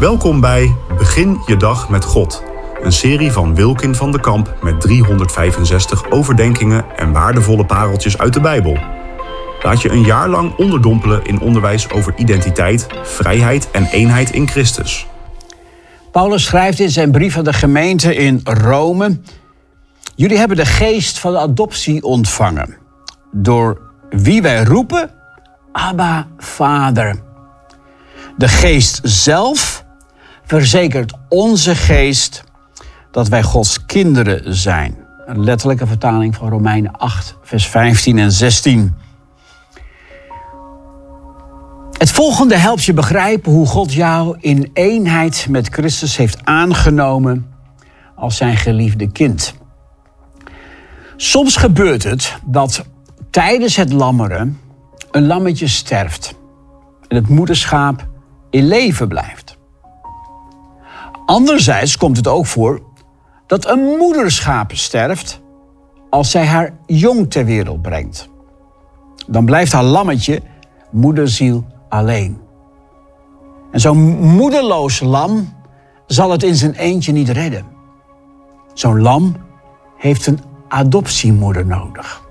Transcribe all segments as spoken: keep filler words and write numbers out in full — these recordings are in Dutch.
Welkom bij Begin je dag met God. Een serie van Wilkin van de Kamp met driehonderdvijfenzestig overdenkingen en waardevolle pareltjes uit de Bijbel. Laat je een jaar lang onderdompelen in onderwijs over identiteit, vrijheid en eenheid in Christus. Paulus schrijft in zijn brief aan de gemeente in Rome: jullie hebben de geest van de adoptie ontvangen, door wie wij roepen, Abba, Vader. De geest zelf verzekert onze geest dat wij Gods kinderen zijn. Een letterlijke vertaling van Romeinen acht, vers vijftien en zestien. Het volgende helpt je begrijpen hoe God jou in eenheid met Christus heeft aangenomen als zijn geliefde kind. Soms gebeurt het dat tijdens het lammeren een lammetje sterft en het moederschaap in leven blijft. Anderzijds komt het ook voor dat een moederschaap sterft als zij haar jong ter wereld brengt. Dan blijft haar lammetje, moederziel, alleen. En zo'n moederloos lam zal het in zijn eentje niet redden. Zo'n lam heeft een adoptiemoeder nodig.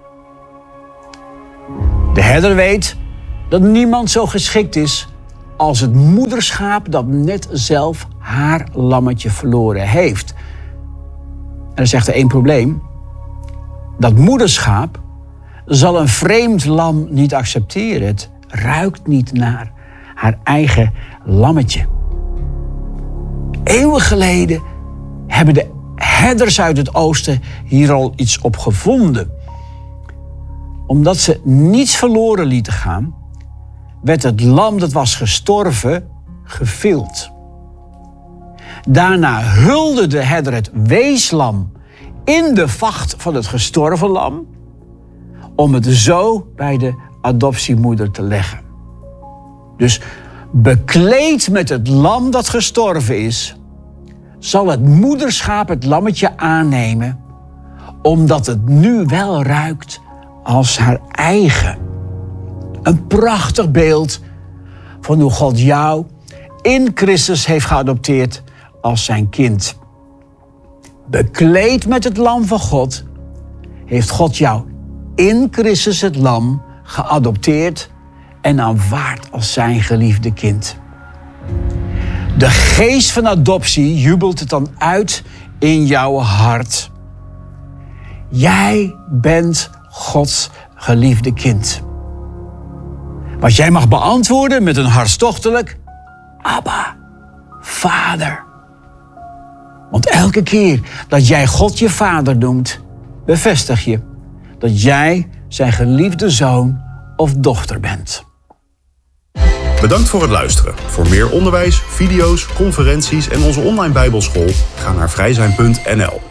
De herder weet dat niemand zo geschikt is als het moederschaap dat net zelf haar lammetje verloren heeft. En er zegt er één probleem. Dat moederschaap zal een vreemd lam niet accepteren. Het ruikt niet naar haar eigen lammetje. Eeuwen geleden hebben de herders uit het oosten hier al iets op gevonden. Omdat ze niets verloren lieten gaan, werd het lam dat was gestorven gevild. Daarna hulde de herder het weeslam in de vacht van het gestorven lam, om het zo bij de adoptiemoeder te leggen. Dus bekleed met het lam dat gestorven is, zal het moederschaap het lammetje aannemen, omdat het nu wel ruikt als haar eigen. Een prachtig beeld van hoe God jou in Christus heeft geadopteerd als zijn kind. Bekleed met het lam van God heeft God jou in Christus het lam geadopteerd en aanvaard als zijn geliefde kind. De geest van adoptie jubelt het dan uit in jouw hart. Jij bent Gods geliefde kind. Wat jij mag beantwoorden met een hartstochtelijk Abba, Vader. Want elke keer dat jij God je vader noemt, bevestig je dat jij zijn geliefde zoon of dochter bent. Bedankt voor het luisteren. Voor meer onderwijs, video's, conferenties en onze online Bijbelschool ga naar vrijzijn punt n l.